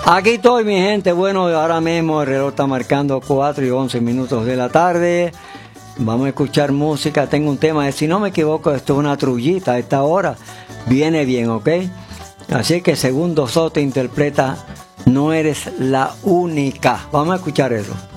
Aquí estoy, mi gente. Bueno, ahora mismo el reloj está marcando 4:11 de la tarde. Vamos a escuchar música. Tengo un tema, si no me equivoco, esto es una trullita a esta hora. Viene bien, ¿ok? Así que según Dos Soto interpreta No eres la única. Vamos a escuchar eso.